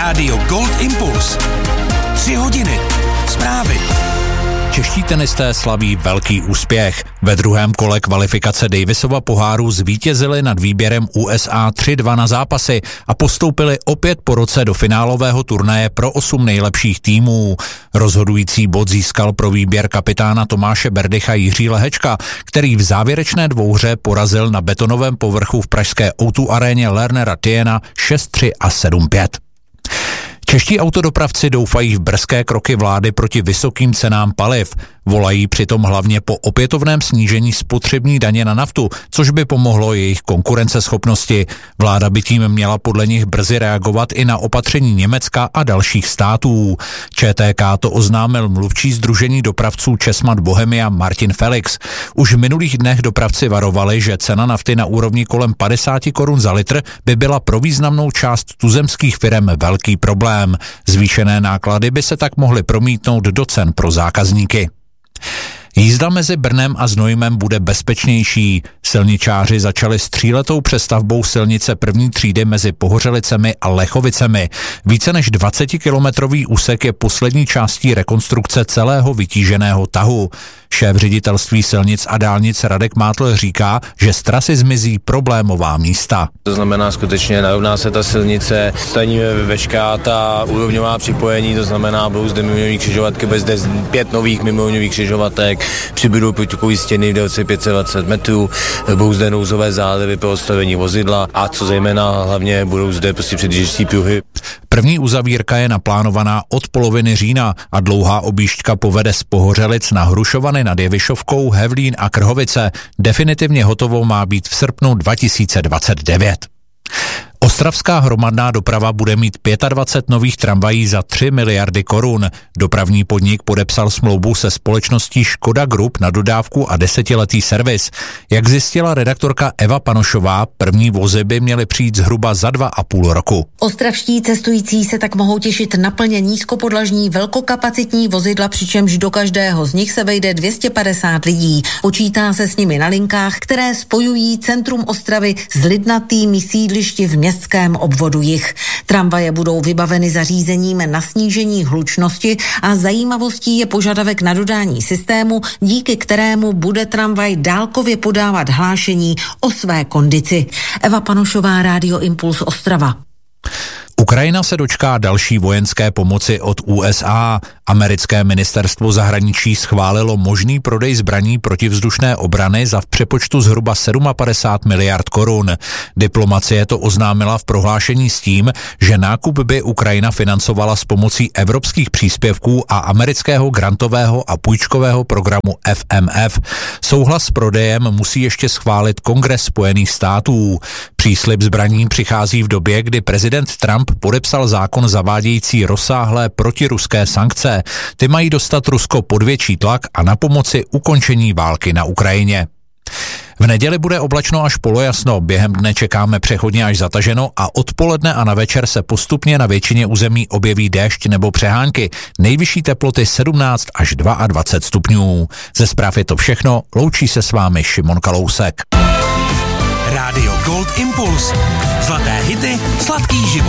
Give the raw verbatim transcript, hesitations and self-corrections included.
Rádio Gold Impuls. Tři hodiny. Zprávy. Čeští tenisté slaví velký úspěch. Ve druhém kole kvalifikace Davisova poháru zvítězili nad výběrem U S A tři dva na zápasy a postoupili opět po roce do finálového turnaje pro osm nejlepších týmů. Rozhodující bod získal pro výběr kapitána Tomáše Berdycha Jiří Lehečka, který v závěrečné dvouhře porazil na betonovém povrchu v pražské O dva aréně Lernera Tiena šest tři a sedm pět. Čeští autodopravci doufají v brzké kroky vlády proti vysokým cenám paliv. Volají přitom hlavně po opětovném snížení spotřební daně na naftu, což by pomohlo jejich konkurenceschopnosti. Vláda by tím měla podle nich brzy reagovat i na opatření Německa a dalších států. Č T K to oznámil mluvčí sdružení dopravců Česmad Bohemia Martin Felix. Už v minulých dnech dopravci varovali, že cena nafty na úrovni kolem padesát korun za litr by byla pro významnou část tuzemských firem velký problém. Zvýšené náklady by se tak mohly promítnout do cen pro zákazníky. Jízda mezi Brnem a Znojmem bude bezpečnější. Silničáři začali s tříletou přestavbou silnice první třídy mezi Pohořelicemi a Lechovicemi. Více než dvacetikilometrový úsek je poslední částí rekonstrukce celého vytíženého tahu. Šéf ředitelství silnic a dálnic Radek Mátl říká, že z trasy zmizí problémová místa. To znamená, skutečně narovná se ta silnice, staníme veškerá ta úrovňová připojení, to znamená, budou zde mimoňový křižovatky, bude zde pět nových mimoňových křižovatek, přibudou průtokový stěny v délce pět set dvacet metrů, budou zde nouzové zálivy pro odstavení vozidla a co zejména hlavně budou zde prostě předjížděcí pruhy. První uzavírka je naplánovaná od poloviny října a dlouhá objížďka povede z Pohořelic na Hrušovany nad Jevišovkou, Hevlín a Krhovice. Definitivně hotovo má být v srpnu dva tisíce dvacet devět. Ostravská hromadná doprava bude mít dvacet pět nových tramvají za tři miliardy korun. Dopravní podnik podepsal smlouvu se společností Škoda Group na dodávku a desetiletý servis. Jak zjistila redaktorka Eva Panošová, první vozy by měly přijít zhruba za dva a půl roku. Ostravští cestující se tak mohou těšit na plně nízkopodlažní velkokapacitní vozidla, přičemž do každého z nich se vejde dvě stě padesát lidí. Počítá se s nimi na linkách, které spojují centrum Ostravy s lidnatými sídlišti v městském obvodu Jih. Tramvaje budou vybaveny zařízením na snížení hlučnosti a zajímavostí je požadavek na dodání systému, díky kterému bude tramvaj dálkově podávat hlášení o své kondici. Eva Panošová, Rádio Impuls Ostrava. Ukrajina se dočká další vojenské pomoci od U S A. Americké ministerstvo zahraničí schválilo možný prodej zbraní protivzdušné obrany za v přepočtu zhruba padesát sedm miliard korun. Diplomacie to oznámila v prohlášení s tím, že nákup by Ukrajina financovala s pomocí evropských příspěvků a amerického grantového a půjčkového programu F M F. Souhlas s prodejem musí ještě schválit Kongres Spojených států. Příslib zbraní přichází v době, kdy prezident Trump podepsal zákon zavádějící rozsáhlé protiruské sankce. Ty mají dostat Rusko pod větší tlak a na pomoci ukončení války na Ukrajině. V neděli bude oblačno až polojasno, během dne čekáme přechodně až zataženo a odpoledne a na večer se postupně na většině území objeví déšť nebo přehánky. Nejvyšší teploty sedmnáct až dvacet dva stupňů. Ze zpráv je to všechno, loučí se s vámi Šimon Kalousek. Rádio Gold Impuls. Zlaté hity, sladký život.